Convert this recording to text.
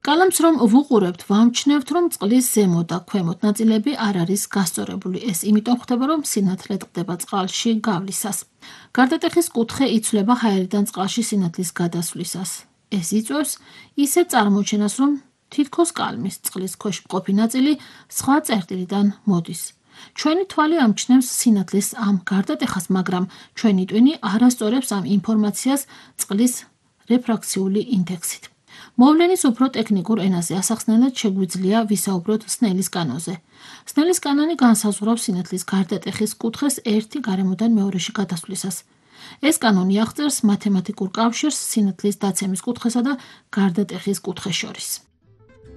კალამს რომ ვუყურებთ, ვამჩნევთ, რომ წყლის ზემოთ და ქვემოთ ნაწილები არ არის გასწორებული. ეს იმიტომ ხდება, რომ სინათლე ტყდება წყალში გავლისას. გარდატეხის კუთხე იცვლება ჰაერიდან წყალში სინათლის გადასვლისას. ეს იწვევს ისეთ წარმოჩენას, რომ თითქოს კალმის წყლის ქვეშ მყოფი ნაწილი სხვა წერტილიდან მოდის. ჩვენი თვალი ამჩნევს სინათლის ამ გარდატეხას, მაგრამ ჩვენი ტვინი არასწორებს ამ ინფორმაციას წყლის რეფრაქციული ინდექსით. მოვლენის უფრო ტექნიკურ ენაზე ასახსნელად შეგვიძლია ვისაუბროთ სნელის კანონზე. სნელის კანონი განსაზღვრავს სინათლის გარდატეხის კუთხეს ერთი გარემოდან მეორეში გადასვლისას. ეს კანონი აღწერს მათემატიკურ კავშირს სინათლის დაცემის კუთხესა და გარდატეხის კუთხეს შორის.